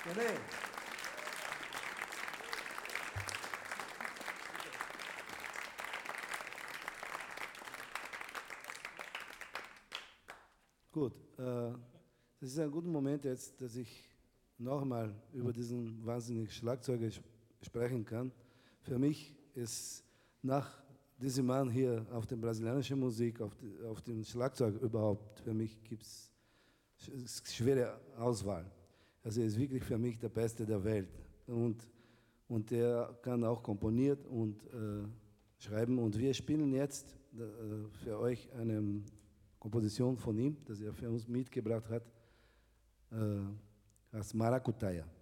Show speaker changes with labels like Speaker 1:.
Speaker 1: René. Gut, das ist ein guter Moment jetzt, dass ich nochmal über diesen wahnsinnigen Schlagzeuger sprechen kann. Für mich ist nach diesem Mann hier auf der brasilianischen Musik, auf dem Schlagzeug überhaupt, für mich gibt es schwere Auswahl. Also er ist wirklich für mich der Beste der Welt. Und der kann auch komponiert und schreiben. Und wir spielen jetzt für euch eine Komposition von ihm, das er für uns mitgebracht hat, als Maracutaia.